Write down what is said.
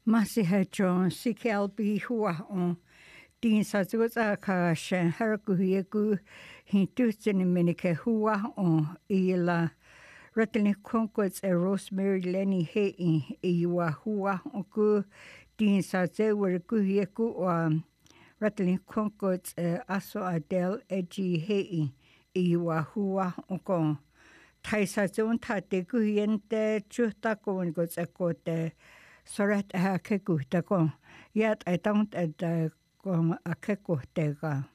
Masiha John sikelbi hua on din sa zuza ka shen harakuhiegu hintutsin minike hua on ila ratni konkots Rosemary Lenny hei iwa hua on ku din sa zewer kuhiegu o ratni konkots aso Adele Edgy hei iwa hua on kon taisa zon tate kuhiente chuta kon gots akote sorat ha ke kuhta kon yat I don't at kon a ke kuhtega